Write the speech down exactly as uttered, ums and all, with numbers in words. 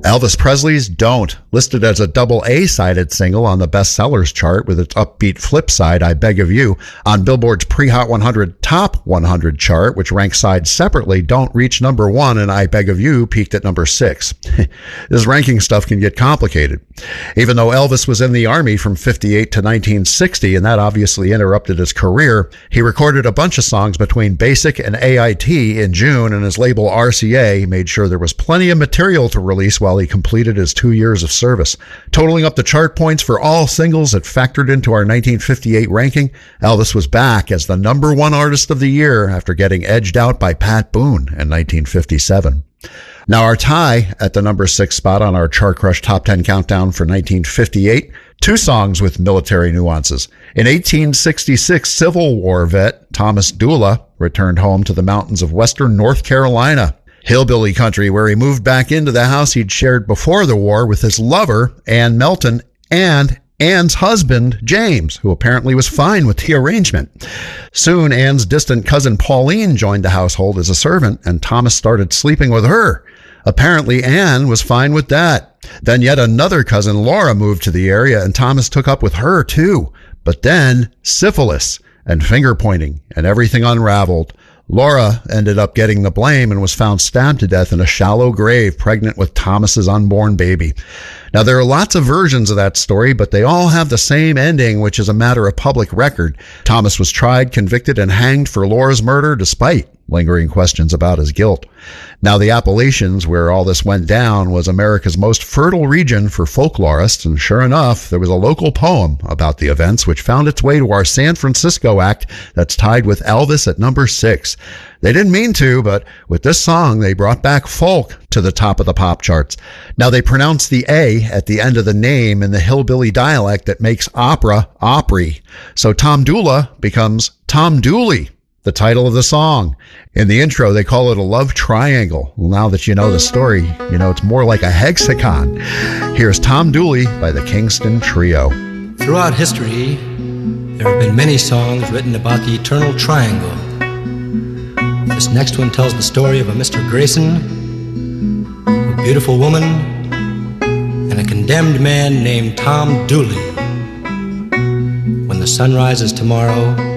Elvis Presley's Don't, listed as a double A-sided single on the bestsellers chart with its upbeat flip side, I Beg of You, on Billboard's Pre-Hot one hundred Top one hundred chart, which ranks sides separately. Don't reached number one, and I Beg of You peaked at number six. This ranking stuff can get complicated. Even though Elvis was in the Army from fifty-eight to nineteen sixty, and that obviously interrupted his career, he recorded a bunch of songs between BASIC and A I T in June, and his label R C A made sure there was plenty of material to release while he completed his two years of service. Totaling up the chart points for all singles that factored into our nineteen fifty-eight ranking, Elvis was back as the number one artist of the year after getting edged out by Pat Boone in nineteen fifty-seven. Now our tie at the number six spot on our Chart Crush Top ten Countdown for nineteen fifty-eight, two songs with military nuances. In eighteen sixty-six, Civil War vet Thomas Dula returned home to the mountains of western North Carolina, hillbilly country, where he moved back into the house he'd shared before the war with his lover, Ann Melton, and Ann's husband, James, who apparently was fine with the arrangement. Soon, Ann's distant cousin Pauline joined the household as a servant, and Thomas started sleeping with her. Apparently, Ann was fine with that. Then yet another cousin, Laura, moved to the area, and Thomas took up with her, too. But then, syphilis and finger-pointing, and everything unraveled. Laura ended up getting the blame and was found stabbed to death in a shallow grave, pregnant with Thomas's unborn baby. Now, there are lots of versions of that story, but they all have the same ending, which is a matter of public record. Thomas was tried, convicted, and hanged for Laura's murder, despite lingering questions about his guilt. Now, the Appalachians, where all this went down, was America's most fertile region for folklorists, and sure enough, there was a local poem about the events which found its way to our San Francisco act that's tied with Elvis at number six. They didn't mean to, but with this song, they brought back folk to the top of the pop charts. Now, they pronounce the A at the end of the name in the hillbilly dialect that makes opera, Opry. So Tom Dula becomes Tom Dooley, the title of the song. In the intro, they call it a love triangle. Well, now that you know the story, you know it's more like a hexagon. Here's Tom Dooley by the Kingston Trio. Throughout history, there have been many songs written about the eternal triangle. This next one tells the story of a Mister Grayson, a beautiful woman, and a condemned man named Tom Dooley. When the sun rises tomorrow,